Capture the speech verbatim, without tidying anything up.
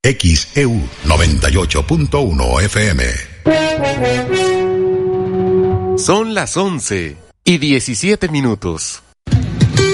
X E U noventa y ocho punto uno F M. Son las once y diecisiete minutos.